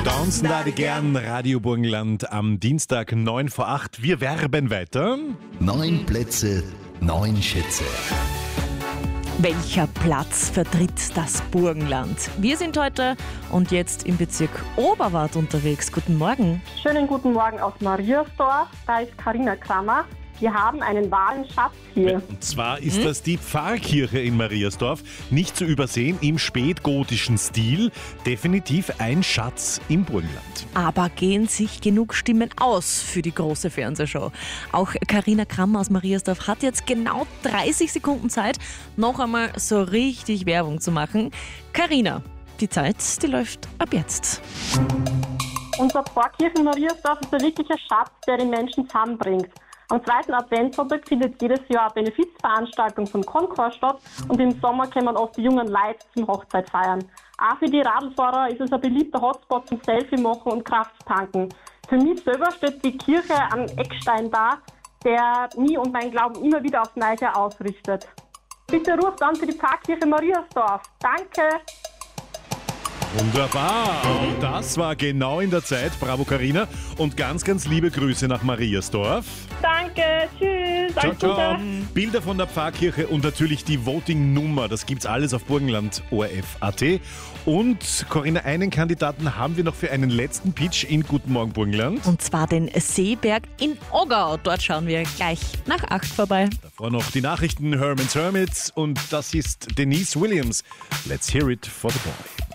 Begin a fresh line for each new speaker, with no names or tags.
Tanzen da die gern, Radio Burgenland am Dienstag 9 vor 8. Wir werben weiter.
9 Plätze, 9 Schätze.
Welcher Platz vertritt das Burgenland? Wir sind heute und jetzt im Bezirk Oberwart unterwegs. Guten Morgen.
Schönen guten Morgen aus Mariasdorf. Da ist Carina Krammer. Wir haben einen wahren Schatz hier.
Und zwar ist das die Pfarrkirche in Mariasdorf. Nicht zu übersehen, im spätgotischen Stil. Definitiv ein Schatz im Burgenland.
Aber gehen sich genug Stimmen aus für die große Fernsehshow? Auch Carina Krammer aus Mariasdorf hat jetzt genau 30 Sekunden Zeit, noch einmal so richtig Werbung zu machen. Carina, die Zeit, die läuft ab jetzt.
Unser Pfarrkirche in Mariasdorf ist ein wirklicher Schatz, der die Menschen zusammenbringt. Am 2. Adventssonntag findet jedes Jahr eine Benefizveranstaltung von Concord statt und im Sommer kommen oft die jungen Leute zum Hochzeit feiern. Auch für die Radlfahrer ist es ein beliebter Hotspot zum Selfie machen und Krafttanken. Für mich selber steht die Kirche am Eckstein da, der mich und mein Glauben immer wieder aufs Neue ausrichtet. Bitte ruft an für die Pfarrkirche Mariasdorf. Danke!
Wunderbar, auch das war genau in der Zeit. Bravo, Carina. Und ganz, ganz liebe Grüße nach Mariasdorf.
Danke, tschüss,
Ciao,
alles
ciao.
Gute.
Bilder von der Pfarrkirche und natürlich die Voting-Nummer. Das gibt's alles auf Burgenland.orf.at. Und Corinna, einen Kandidaten haben wir noch für einen letzten Pitch in Guten Morgen Burgenland.
Und zwar den Seeberg in Oggau. Dort schauen wir gleich nach 8 vorbei.
Davor noch die Nachrichten Herman's Hermits und das ist Denise Williams. Let's hear it for the boy.